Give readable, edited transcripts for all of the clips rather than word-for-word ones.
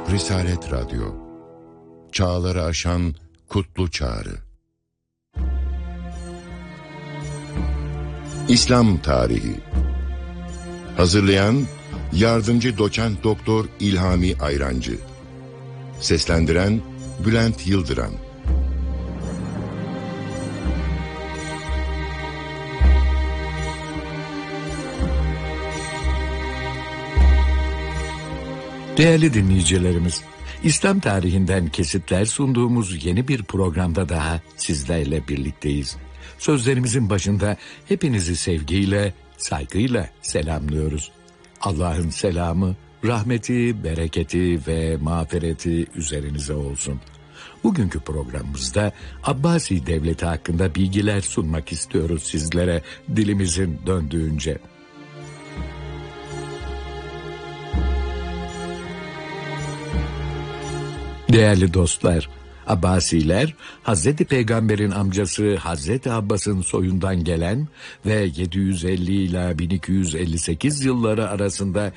Risalet Radyo, çağları aşan kutlu çağrı. İslam Tarihi. Hazırlayan Yardımcı Doçent Doktor İlhami Ayrancı. Seslendiren Bülent Yıldıran. Değerli dinleyicilerimiz, İslam tarihinden kesitler sunduğumuz yeni bir programda daha sizlerle birlikteyiz. Sözlerimizin başında hepinizi sevgiyle, saygıyla selamlıyoruz. Allah'ın selamı, rahmeti, bereketi ve mağfireti üzerinize olsun. Bugünkü programımızda Abbasi Devleti hakkında bilgiler sunmak istiyoruz sizlere dilimizin döndüğünce. Değerli dostlar, Abbasiler, Hazreti Peygamber'in amcası Hazreti Abbas'ın soyundan gelen ve 750 ila 1258 yılları arasında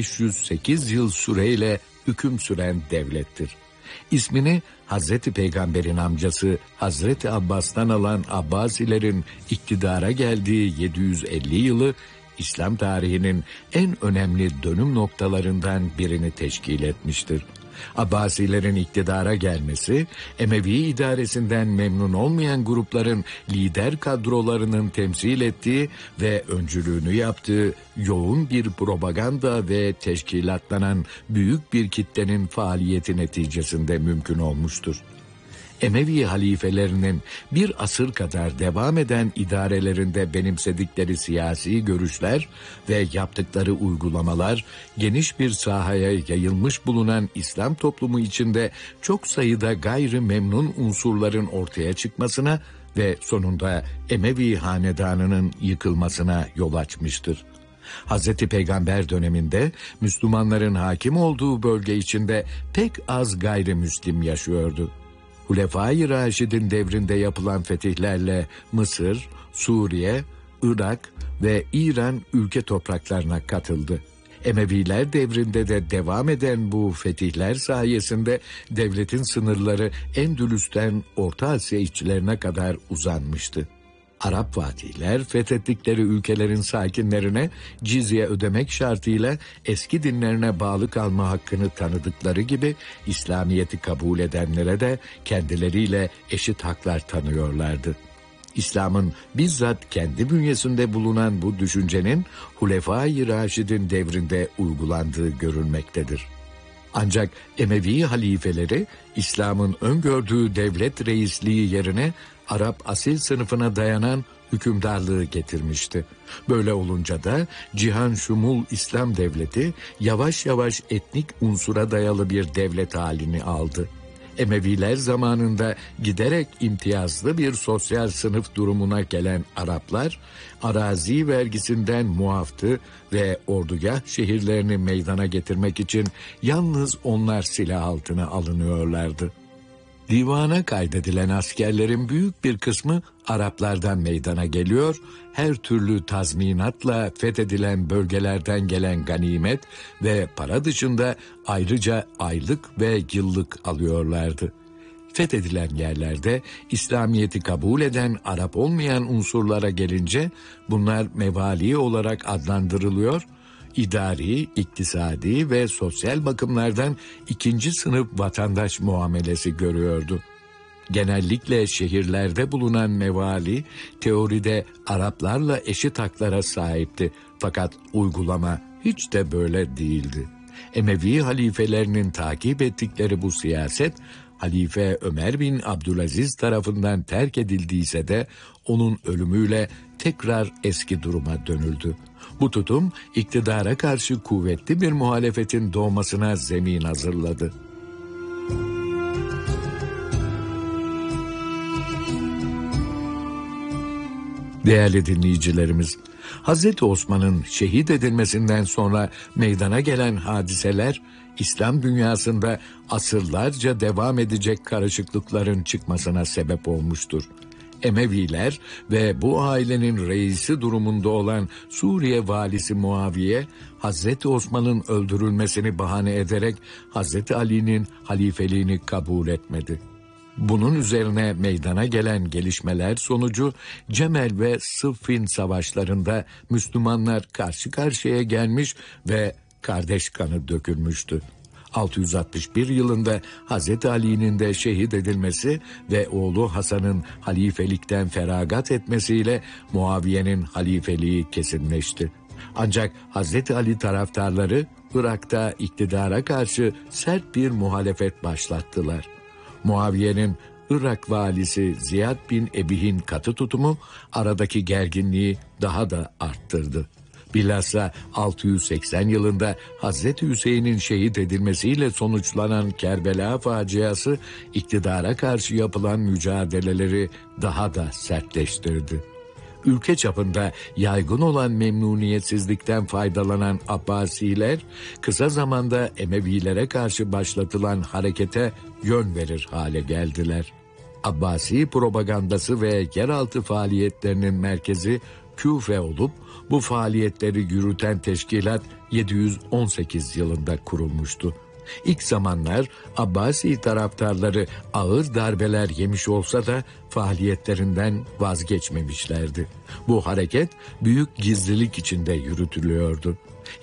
508 yıl süreyle hüküm süren devlettir. İsmini Hazreti Peygamber'in amcası Hazreti Abbas'tan alan Abbasilerin iktidara geldiği 750 yılı, İslam tarihinin en önemli dönüm noktalarından birini teşkil etmiştir. Abbasilerin iktidara gelmesi, Emevi idaresinden memnun olmayan grupların lider kadrolarının temsil ettiği ve öncülüğünü yaptığı yoğun bir propaganda ve teşkilatlanan büyük bir kitlenin faaliyeti neticesinde mümkün olmuştur. Emevi halifelerinin bir asır kadar devam eden idarelerinde benimsedikleri siyasi görüşler ve yaptıkları uygulamalar, geniş bir sahaya yayılmış bulunan İslam toplumu içinde çok sayıda gayri memnun unsurların ortaya çıkmasına ve sonunda Emevi hanedanının yıkılmasına yol açmıştır. Hazreti Peygamber döneminde Müslümanların hakim olduğu bölge içinde pek az gayrimüslim yaşıyordu. Hulefai Raşid'in devrinde yapılan fetihlerle Mısır, Suriye, Irak ve İran ülke topraklarına katıldı. Emeviler devrinde de devam eden bu fetihler sayesinde devletin sınırları Endülüs'ten Orta Asya içlerine kadar uzanmıştı. Arap fatihler fethettikleri ülkelerin sakinlerine cizye ödemek şartıyla eski dinlerine bağlı kalma hakkını tanıdıkları gibi İslamiyet'i kabul edenlere de kendileriyle eşit haklar tanıyorlardı. İslam'ın bizzat kendi bünyesinde bulunan bu düşüncenin Hulefai Raşid'in devrinde uygulandığı görülmektedir. Ancak Emevi halifeleri İslam'ın öngördüğü devlet reisliği yerine Arap asil sınıfına dayanan hükümdarlığı getirmişti. Böyle olunca da Cihan Şumul İslam Devleti yavaş yavaş etnik unsura dayalı bir devlet halini aldı. Emeviler zamanında giderek imtiyazlı bir sosyal sınıf durumuna gelen Araplar, arazi vergisinden muaftı ve ordugah şehirlerini meydana getirmek için yalnız onlar silah altına alınıyorlardı. Divana kaydedilen askerlerin büyük bir kısmı Araplardan meydana geliyor, her türlü tazminatla fethedilen bölgelerden gelen ganimet ve para dışında ayrıca aylık ve yıllık alıyorlardı. Fethedilen yerlerde İslamiyet'i kabul eden Arap olmayan unsurlara gelince bunlar mevali olarak adlandırılıyor, İdari, iktisadi ve sosyal bakımlardan ikinci sınıf vatandaş muamelesi görüyordu. Genellikle şehirlerde bulunan mevali, teoride Araplarla eşit haklara sahipti. Fakat uygulama hiç de böyle değildi. Emevi halifelerinin takip ettikleri bu siyaset, Halife Ömer bin Abdülaziz tarafından terk edildiyse de onun ölümüyle tekrar eski duruma dönüldü. Bu tutum iktidara karşı kuvvetli bir muhalefetin doğmasına zemin hazırladı. Değerli dinleyicilerimiz, Hazreti Osman'ın şehit edilmesinden sonra meydana gelen hadiseler, İslam dünyasında asırlarca devam edecek karışıklıkların çıkmasına sebep olmuştur. Emeviler ve bu ailenin reisi durumunda olan Suriye valisi Muaviye, Hazreti Osman'ın öldürülmesini bahane ederek Hazreti Ali'nin halifeliğini kabul etmedi. Bunun üzerine meydana gelen gelişmeler sonucu Cemel ve Sıffin savaşlarında Müslümanlar karşı karşıya gelmiş ve kardeş kanı dökülmüştü. 661 yılında Hazreti Ali'nin de şehit edilmesi ve oğlu Hasan'ın halifelikten feragat etmesiyle Muaviye'nin halifeliği kesinleşti. Ancak Hazreti Ali taraftarları Irak'ta iktidara karşı sert bir muhalefet başlattılar. Muaviye'nin Irak valisi Ziyad bin Ebih'in katı tutumu aradaki gerginliği daha da arttırdı. Bilhassa 680 yılında Hazreti Hüseyin'in şehit edilmesiyle sonuçlanan Kerbela faciası iktidara karşı yapılan mücadeleleri daha da sertleştirdi. Ülke çapında yaygın olan memnuniyetsizlikten faydalanan Abbasiler kısa zamanda Emevilere karşı başlatılan harekete yön verir hale geldiler. Abbasi propagandası ve yeraltı faaliyetlerinin merkezi Küfe olup bu faaliyetleri yürüten teşkilat 718 yılında kurulmuştu. İlk zamanlar Abbasi taraftarları ağır darbeler yemiş olsa da faaliyetlerinden vazgeçmemişlerdi. Bu hareket büyük gizlilik içinde yürütülüyordu.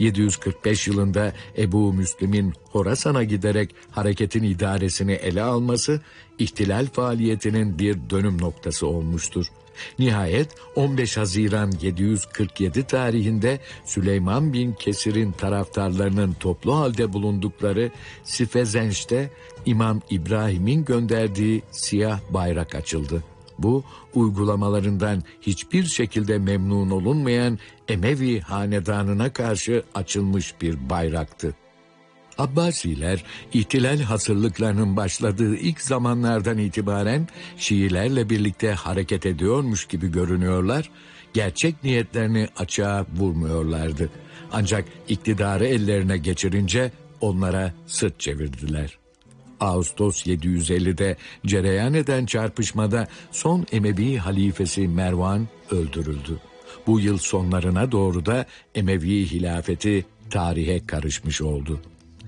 745 yılında Ebu Müslim'in Horasan'a giderek hareketin idaresini ele alması, ihtilal faaliyetinin bir dönüm noktası olmuştur. Nihayet 15 Haziran 747 tarihinde Süleyman bin Kesir'in taraftarlarının toplu halde bulundukları Sifezenç'te İmam İbrahim'in gönderdiği siyah bayrak açıldı. Bu uygulamalarından hiçbir şekilde memnun olunmayan Emevi hanedanına karşı açılmış bir bayraktı. Abbasiler, ihtilal hazırlıklarının başladığı ilk zamanlardan itibaren Şiilerle birlikte hareket ediyormuş gibi görünüyorlar, gerçek niyetlerini açığa vurmuyorlardı. Ancak iktidarı ellerine geçirince onlara sırt çevirdiler. Ağustos 750'de cereyan eden çarpışmada son Emevi halifesi Mervan öldürüldü. Bu yıl sonlarına doğru da Emevi hilafeti tarihe karışmış oldu.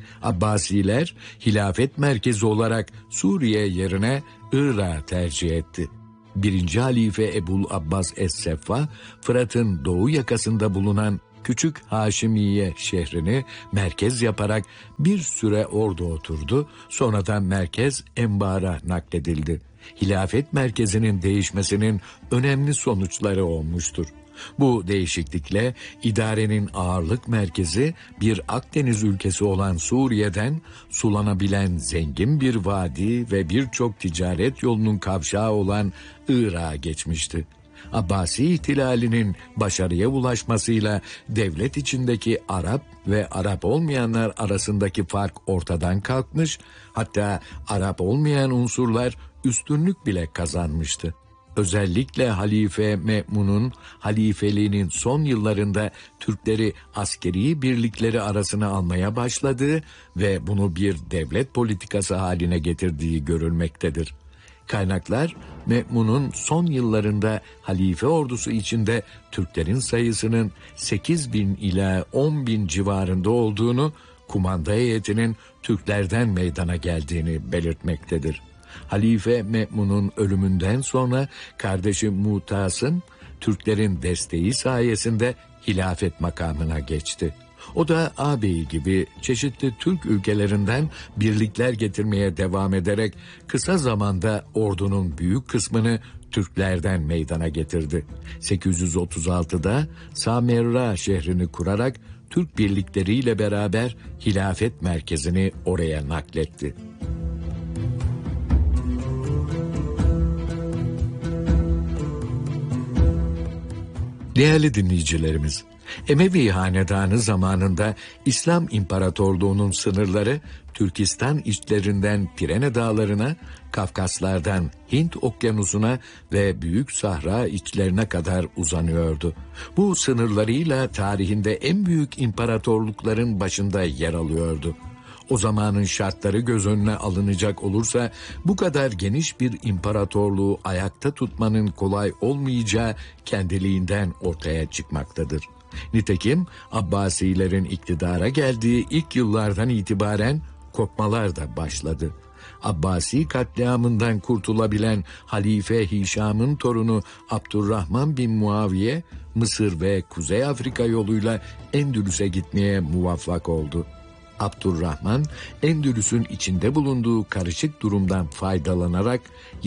Abbasiler hilafet merkezi olarak Suriye yerine Irak'ı tercih etti. 1. Halife Ebul Abbas Es-Seffa, Fırat'ın doğu yakasında bulunan Küçük Haşimiye şehrini merkez yaparak bir süre orada oturdu, sonradan merkez Enbar'a nakledildi. Hilafet merkezinin değişmesinin önemli sonuçları olmuştur. Bu değişiklikle idarenin ağırlık merkezi bir Akdeniz ülkesi olan Suriye'den sulanabilen zengin bir vadi ve birçok ticaret yolunun kavşağı olan Irak'a geçmişti. Abbasi ihtilalinin başarıya ulaşmasıyla devlet içindeki Arap ve Arap olmayanlar arasındaki fark ortadan kalkmış, hatta Arap olmayan unsurlar üstünlük bile kazanmıştı. Özellikle Halife Me'mun'un halifeliğinin son yıllarında Türkleri askeri birlikleri arasına almaya başladığı ve bunu bir devlet politikası haline getirdiği görülmektedir. Kaynaklar, Me'mun'un son yıllarında halife ordusu içinde Türklerin sayısının 8.000 ila 10.000 civarında olduğunu, kumanda heyetinin Türklerden meydana geldiğini belirtmektedir. Halife Me'mun'un ölümünden sonra kardeşi Mutas'ın Türklerin desteği sayesinde hilafet makamına geçti. O da ağabeyi gibi çeşitli Türk ülkelerinden birlikler getirmeye devam ederek kısa zamanda ordunun büyük kısmını Türklerden meydana getirdi. 836'da Samerra şehrini kurarak Türk birlikleriyle beraber hilafet merkezini oraya nakletti. Değerli dinleyicilerimiz, Emevi Hanedanı zamanında İslam İmparatorluğu'nun sınırları Türkistan içlerinden Pirene Dağları'na, Kafkaslardan Hint Okyanusu'na ve Büyük Sahra içlerine kadar uzanıyordu. Bu sınırlarıyla tarihinde en büyük imparatorlukların başında yer alıyordu. O zamanın şartları göz önüne alınacak olursa bu kadar geniş bir imparatorluğu ayakta tutmanın kolay olmayacağı kendiliğinden ortaya çıkmaktadır. Nitekim Abbasilerin iktidara geldiği ilk yıllardan itibaren kopmalar da başladı. Abbasi katliamından kurtulabilen Halife Hişam'ın torunu Abdurrahman bin Muaviye, Mısır ve Kuzey Afrika yoluyla Endülüs'e gitmeye muvaffak oldu. Abdurrahman, Endülüs'ün içinde bulunduğu karışık durumdan faydalanarak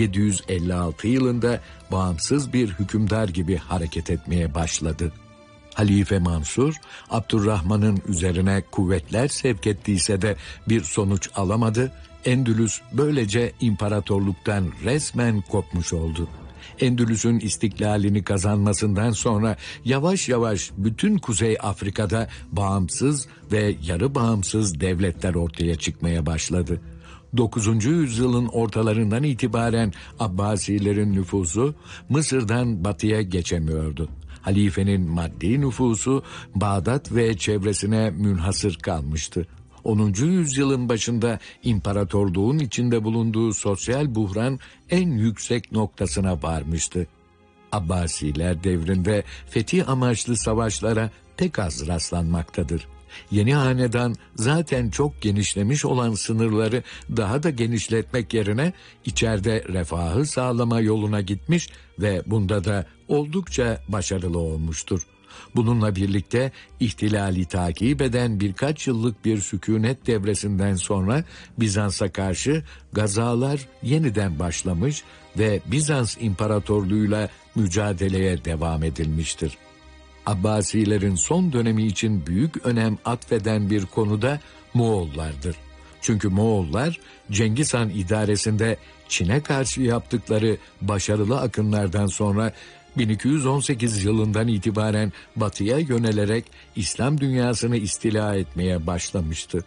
756 yılında bağımsız bir hükümdar gibi hareket etmeye başladı. Halife Mansur, Abdurrahman'ın üzerine kuvvetler sevk ettiyse de bir sonuç alamadı. Endülüs böylece imparatorluktan resmen kopmuş oldu. Endülüs'ün istiklalini kazanmasından sonra yavaş yavaş bütün Kuzey Afrika'da bağımsız ve yarı bağımsız devletler ortaya çıkmaya başladı. 9. yüzyılın ortalarından itibaren Abbasilerin nüfusu Mısır'dan batıya geçemiyordu. Halifenin maddi nüfusu Bağdat ve çevresine münhasır kalmıştı. 10. yüzyılın başında imparatorluğun içinde bulunduğu sosyal buhran en yüksek noktasına varmıştı. Abbasiler devrinde fetih amaçlı savaşlara pek az rastlanmaktadır. Yeni hanedan zaten çok genişlemiş olan sınırları daha da genişletmek yerine içeride refahı sağlama yoluna gitmiş ve bunda da oldukça başarılı olmuştur. Bununla birlikte ihtilali takip eden birkaç yıllık bir sükûnet devresinden sonra Bizans'a karşı gazalar yeniden başlamış ve Bizans İmparatorluğu'yla mücadeleye devam edilmiştir. Abbasilerin son dönemi için büyük önem atfeden bir konu da Moğollardır. Çünkü Moğollar Cengiz Han idaresinde Çin'e karşı yaptıkları başarılı akınlardan sonra 1218 yılından itibaren batıya yönelerek İslam dünyasını istila etmeye başlamıştı.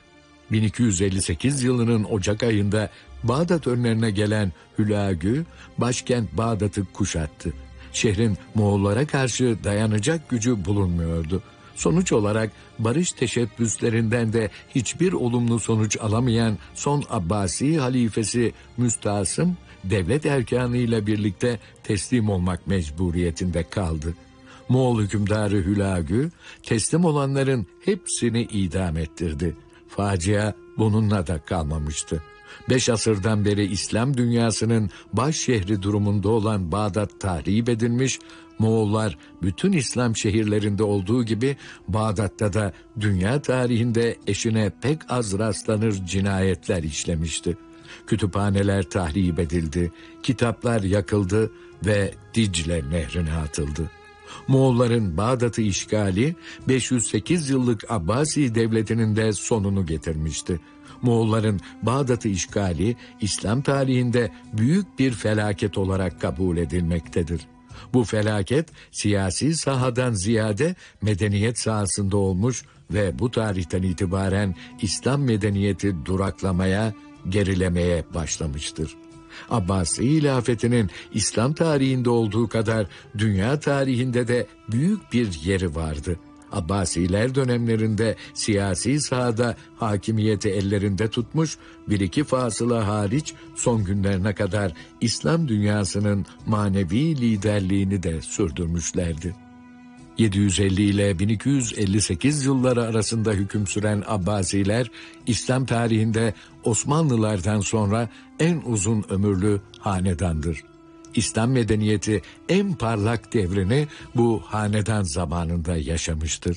1258 yılının Ocak ayında Bağdat önlerine gelen Hülagü, başkent Bağdat'ı kuşattı. Şehrin Moğollara karşı dayanacak gücü bulunmuyordu. Sonuç olarak barış teşebbüslerinden de hiçbir olumlu sonuç alamayan son Abbasi halifesi Müstasım, devlet erkanıyla birlikte teslim olmak mecburiyetinde kaldı. Moğol hükümdarı Hülagü, teslim olanların hepsini idam ettirdi. Facia bununla da kalmamıştı. 5 asırdan beri İslam dünyasının baş şehri durumunda olan Bağdat tahrip edilmiş, Moğollar bütün İslam şehirlerinde olduğu gibi Bağdat'ta da dünya tarihinde eşine pek az rastlanır cinayetler işlemişti. Kütüphaneler tahrip edildi, kitaplar yakıldı ve Dicle nehrine atıldı. Moğolların Bağdat'ı işgali 508 yıllık Abbasi devletinin de sonunu getirmişti. Moğolların Bağdat'ı işgali İslam tarihinde büyük bir felaket olarak kabul edilmektedir. Bu felaket siyasi sahadan ziyade medeniyet sahasında olmuş ve bu tarihten itibaren İslam medeniyeti duraklamaya, gerilemeye başlamıştır. Abbasi hilafetinin İslam tarihinde olduğu kadar dünya tarihinde de büyük bir yeri vardı. Abbasiler dönemlerinde siyasi sahada hakimiyeti ellerinde tutmuş, bir iki fasıla hariç son günlerine kadar İslam dünyasının manevi liderliğini de sürdürmüşlerdi. 750 ile 1258 yılları arasında hüküm süren Abbasiler, İslam tarihinde Osmanlılardan sonra en uzun ömürlü hanedandır. İslam medeniyeti en parlak devrini bu hanedan zamanında yaşamıştır.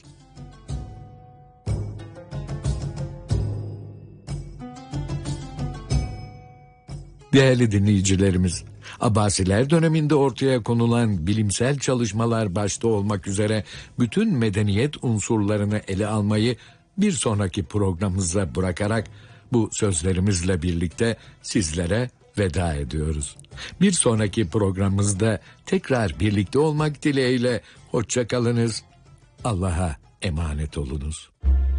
Değerli dinleyicilerimiz, Abbasiler döneminde ortaya konulan bilimsel çalışmalar başta olmak üzere bütün medeniyet unsurlarını ele almayı bir sonraki programımıza bırakarak bu sözlerimizle birlikte sizlere veda ediyoruz. Bir sonraki programımızda tekrar birlikte olmak dileğiyle hoşça kalınız. Allah'a emanet olunuz.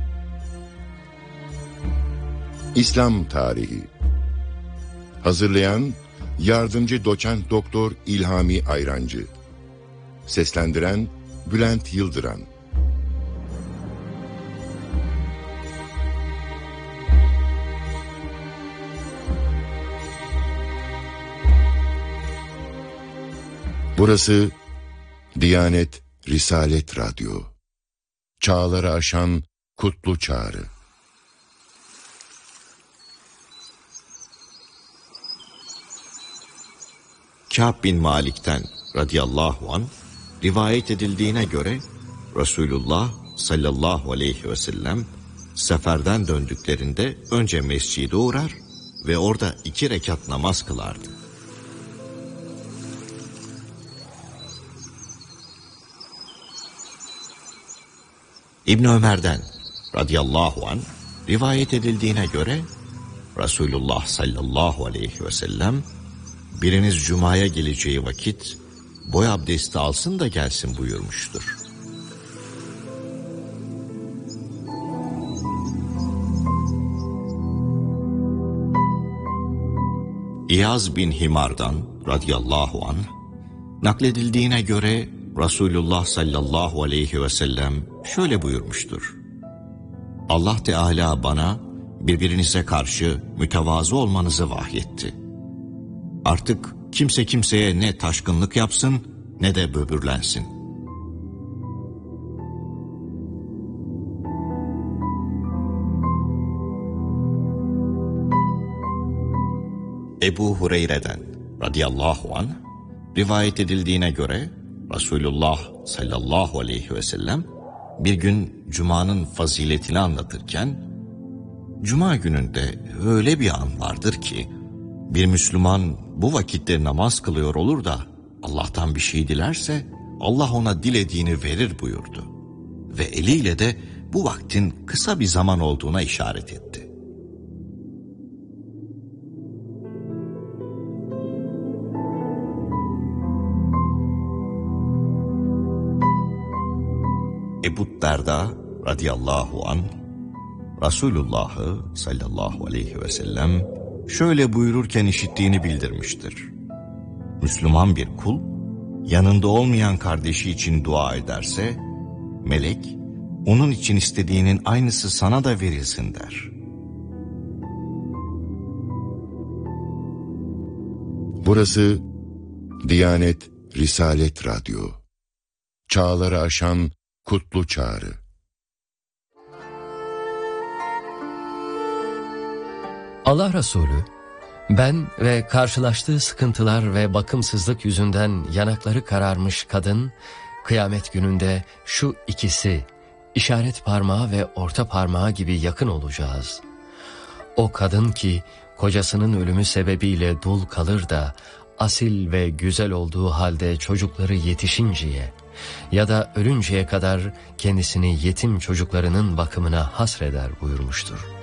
İslam Tarihi. Hazırlayan Yardımcı Doçent Doktor İlhami Ayrancı. Seslendiren Bülent Yıldıran. Burası Diyanet Risalet Radyo. Çağları aşan kutlu çağrı. Kâb bin Malik'ten radıyallahu anh rivayet edildiğine göre Resulullah sallallahu aleyhi ve sellem seferden döndüklerinde önce mescide uğrar ve orada 2 rekat namaz kılardı. İbn Ömer'den radıyallahu anh rivayet edildiğine göre Resulullah sallallahu aleyhi ve sellem biriniz cumaya geleceği vakit boy abdesti alsın da gelsin buyurmuştur. İyaz bin Himar'dan radıyallahu anh nakledildiğine göre Resulullah sallallahu aleyhi ve sellem şöyle buyurmuştur. Allah Teala bana birbirinize karşı mütevazı olmanızı vahyetti. Artık kimse kimseye ne taşkınlık yapsın ne de böbürlensin. Ebu Hureyre'den radıyallahu anh rivayet edildiğine göre Resulullah sallallahu aleyhi ve sellem bir gün Cuma'nın faziletini anlatırken, Cuma gününde öyle bir an vardır ki bir Müslüman bu vakitte namaz kılıyor olur da Allah'tan bir şey dilerse Allah ona dilediğini verir buyurdu. Ve eliyle de bu vaktin kısa bir zaman olduğuna işaret etti. Ebu Derda radıyallahu anh Resulullah'ı sallallahu aleyhi ve sellem şöyle buyururken işittiğini bildirmiştir. Müslüman bir kul yanında olmayan kardeşi için dua ederse melek onun için istediğinin aynısı sana da verilsin der. Burası Diyanet Risalet Radyo. Çağları aşan kutlu çağrı. Allah Resulü, ben ve karşılaştığı sıkıntılar ve bakımsızlık yüzünden yanakları kararmış kadın, kıyamet gününde şu ikisi, işaret parmağı ve orta parmağı gibi yakın olacağız. O kadın ki kocasının ölümü sebebiyle dul kalır da, asil ve güzel olduğu halde çocukları yetişinceye ya da ölünceye kadar kendisini yetim çocuklarının bakımına hasreder buyurmuştur.